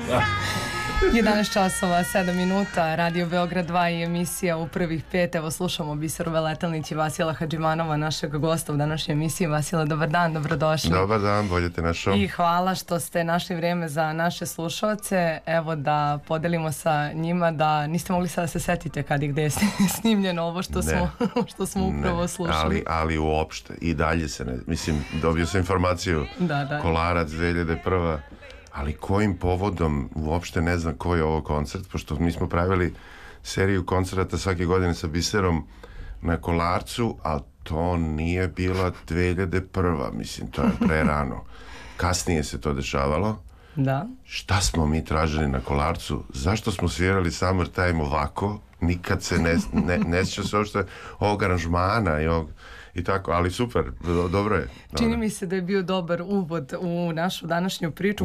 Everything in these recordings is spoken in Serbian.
11 časova, 7 minuta, Radio Beograd 2 i emisija U prvih 5. Evo slušamo Biseru Veletalnić i Vasila Hadžimanova, našeg gosta u današnjoj emisiji. Vasila, dobar dan, dobrodošli. Dobar dan, bolje te našao. I hvala što ste našli vrijeme za naše slušalce. Evo da podelimo sa njima da niste mogli sada se setite kad i gde je snimljeno ovo što smo upravo slušali. Ali uopšte, i dalje se ne, mislim, dobio sam informaciju, Kolarac 2001. Ali kojim povodom, uopšte ne znam koji je ovo koncert, pošto mi smo pravili seriju koncerata svake godine sa Biserom na Kolarcu, a to nije bila 2001. Mislim, to je pre rano. Kasnije se to dešavalo. Da. Šta smo mi tražili na Kolarcu? Zašto smo svirali Summertime ovako? Nikad se ne sjeća se uopšte ovog aranžmana i tako, ali super, dobro je. Čini mi se da je bio dobar uvod u našu današnju priču.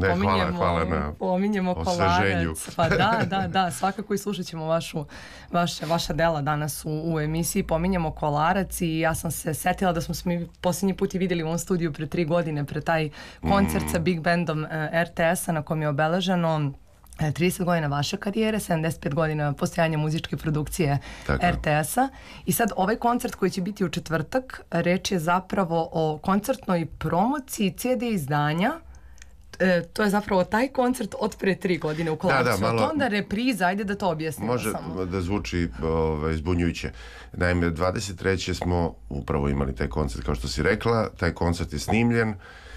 Pominjemo Kolarac. Pa da, svakako i slušat ćemo vaša dela danas u emisiji. Pominjemo Kolarac i ja sam se setila da smo mi posljednji put i vidjeli u ovom studiju pre 3 godine, pre taj koncert sa Big Bandom RTS-a na kom je obeleženo 30 godina vaše karijere, 75 godina postojanja muzičke produkcije RTS-a. I sad ovaj koncert koji će biti u četvrtak, reč je zapravo o koncertnoj promociji CD izdanja. To je zapravo taj koncert od pre 3 godine u Kolarcu. To onda repriza, ajde da to objasnimo. Može samo da zvuči zbunjujuće. Naime, 23. smo upravo imali taj koncert, kao što si rekla. Taj koncert je snimljen.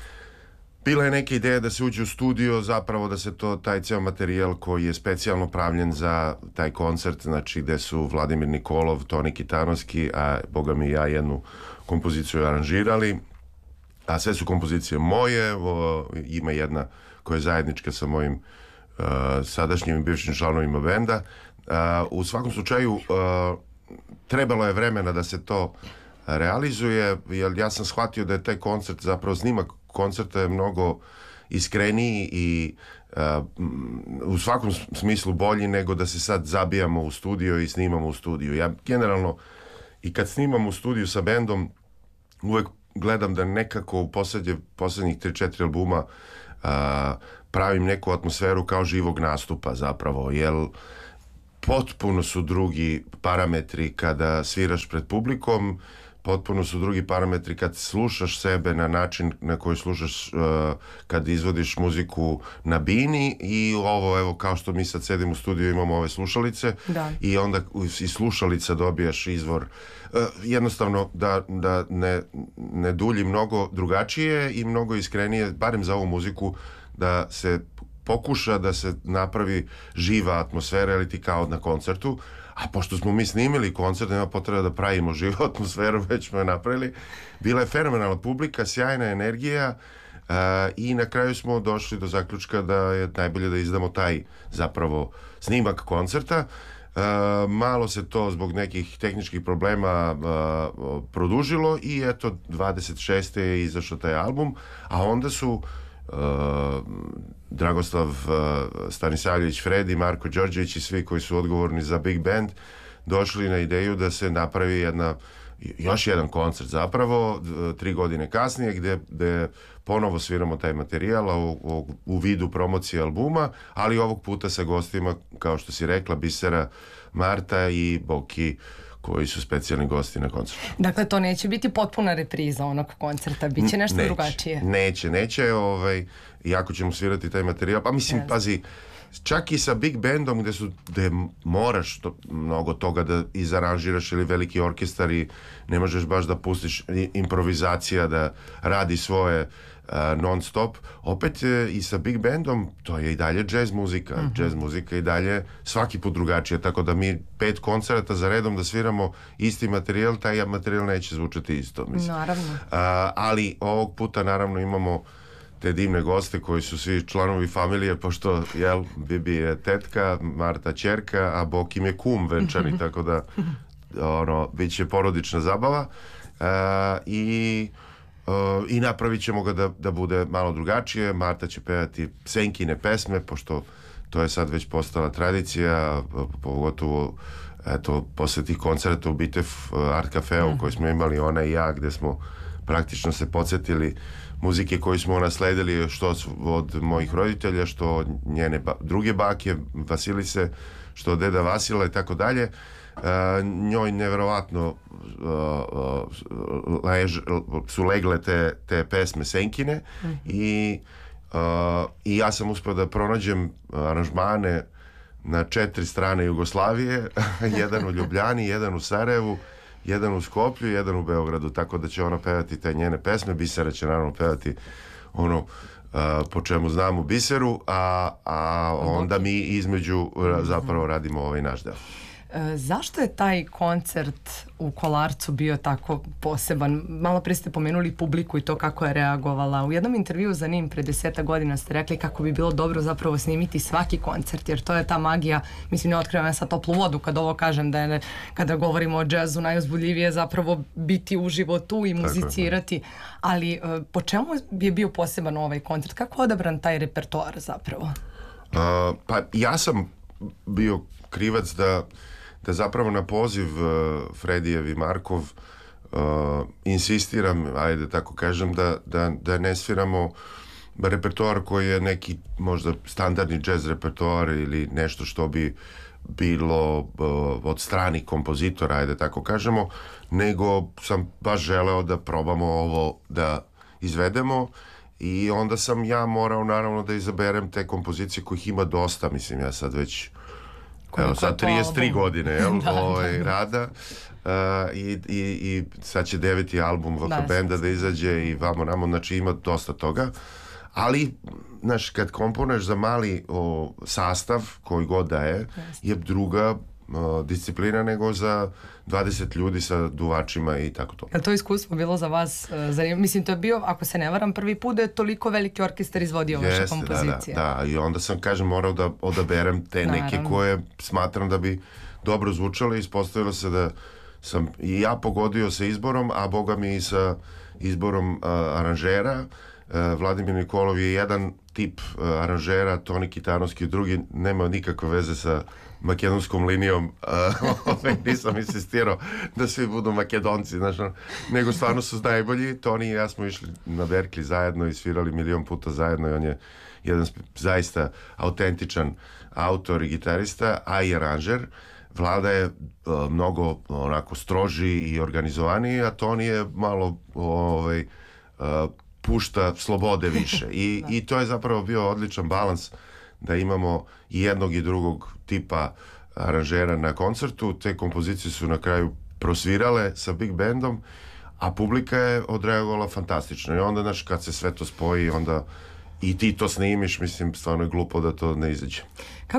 Bila je neka ideja da se uđe u studio, zapravo da se taj ceo materijal koji je specijalno pravljen za taj koncert, znači gde su Vladimir Nikolov, Toni Kitanovski, a boga mi ja jednu kompoziciju aranžirali, a sve su kompozicije moje, ima jedna koja je zajednička sa mojim sadašnjim i bivšim članovima benda. U svakom slučaju trebalo je vremena da se to realizuje, jer ja sam shvatio da je taj koncert, zapravo snimak koncerta je mnogo iskreniji i u svakom smislu bolji nego da se sad zabijamo u studio i snimamo u studiju. Ja generalno i kad snimam u studiju sa bendom uvek gledam da nekako u poslednjih 3-4 albuma pravim neku atmosferu kao živog nastupa zapravo, jer potpuno su drugi parametri kada sviraš pred publikom, potpuno su drugi parametri kad slušaš sebe na način na koji slušaš kad izvodiš muziku na bini i ovo, evo, kao što mi sad sedimo u studiju, imamo ove slušalice i onda iz slušalica dobijaš izvor. Jednostavno da ne dulji, mnogo drugačije i mnogo iskrenije, barem za ovu muziku, da se pokuša da se napravi živa atmosfera ili ti kao na koncertu, a pošto smo mi snimili koncert, nema potreba da pravimo živu atmosferu, već smo je napravili. Bila je fenomenalna publika, sjajna energija i na kraju smo došli do zaključka da je najbolje da izdamo taj zapravo snimak koncerta. Malo se to zbog nekih tehničkih problema produžilo i eto 26. je izašao taj album, a onda su Dragoslav Stanisavljević, Fredi, Marko Đorđević i svi koji su odgovorni za Big Band došli na ideju da se napravi još jedan koncert zapravo 3 godine kasnije gde ponovo sviramo taj materijal u vidu promocije albuma, ali ovog puta sa gostima, kao što si rekla, Bisera, Marta i Boki, koji su specijalni gosti na koncertu. Dakle, to neće biti potpuna repriza onog koncerta, bit će nešto drugačije. Neće, jako ćemo svirati taj materijal, pa mislim, pazi, čak i sa Big Bandom gde moraš mnogo toga da izaranžiraš ili veliki orkestar i ne možeš baš da pustiš improvizacija da radi svoje non stop, opet i sa Big Bandom to je i dalje jazz muzika, jazz muzika i dalje svaki put drugačije, tako da mi 5 koncerata za redom da sviramo isti materijal, taj materijal neće zvučati isto, mislim. Naravno. Ali ovog puta naravno imamo te divne goste koji su svi članovi familije, pošto Bibi je tetka, Marta ćerka, a Bok im je kum venčani, tako da bit će porodična zabava i napravit ćemo ga da bude malo drugačije. Marta će pevati Senkine pesme, pošto to je sad već postala tradicija, pogotovo posle tih koncerta u Bitev Art Cafeu koji smo imali ona i ja, gde smo praktično se podsjetili muzike koju smo nasledili što od mojih roditelja, što od njene druge bake Vasilise, što od deda Vasila i tako dalje. Njoj neverovatno su legle te pesme Senkine i ja sam uspio da pronađem aranžmane na 4 strane Jugoslavije, jedan u Ljubljani, jedan u Sarajevu, jedan u Skoplju, jedan u Beogradu, tako da će ona pevati te njene pesme. Bisera će naravno pevati ono po čemu znamo Biseru, a onda mi između zapravo radimo ovaj naš deo. Zašto je taj koncert u Kolarcu bio tako poseban? Malo prije ste pomenuli publiku i to kako je reagovala. U jednom intervjuu za NIM pre 10 godina ste rekli kako bi bilo dobro zapravo snimiti svaki koncert, jer to je ta magija, mislim, ne otkrivam ja sad toplu vodu kad ovo kažem, da je kada govorimo o džazu najuzbudljivije zapravo biti uživo tu i muzicirati, ali po čemu je bio poseban ovaj koncert? Kako je odabran taj repertoar zapravo? Pa ja sam bio krivac da zapravo na poziv Fredijev i Markov insistiram, ajde tako kažem, da ne sviramo repertoar koji je neki možda standardni jazz repertoar ili nešto što bi bilo od stranih kompozitora, ajde tako kažemo, nego sam baš želeo da probamo ovo da izvedemo i onda sam ja morao naravno da izaberem te kompozicije kojih ima dosta, mislim ja sad već sad 33 godine rada i sad će 9. album VK Benda da izađe i vamo namo, znači ima dosta toga, ali znaš, kad komponuješ za mali sastav koji god da je druga disciplina nego za 20 ljudi sa duvačima i tako to. Je li to iskustvo bilo za vas zanimljivo? Mislim, to je bio, ako se ne varam, prvi put da je toliko veliki orkestar izvodio vaše kompozicije. Da, i onda sam, kažem, morao da odaberem te neke koje smatram da bi dobro zvučale. Ispostavilo se da sam i ja pogodio sa izborom, a boga mi i sa izborom aranžera. Vladimir Nikolov je jedan tip aranžera, Toni Kitanovski drugi, nema nikakve veze sa makedonskom linijom, nisam insistirao da svi budu Makedonci, znaš, nego stvarno su najbolji. Toni i ja smo išli na Berkeley zajedno i svirali milion puta zajedno i on je jedan zaista autentičan autor i gitarista, a i aranžer. Vlada je mnogo onako stroži i organizovaniji, a Toni je malo pušta slobode više i to je zapravo bio odličan balans da imamo i jednog i drugog tipa aranžera na koncertu. Te kompozicije su na kraju prosvirale sa big bandom, a publika je odreagovala fantastično i onda, znaš, kad se sve to spoji, onda i ti to snimiš, mislim, stvarno je glupo da to ne izađe.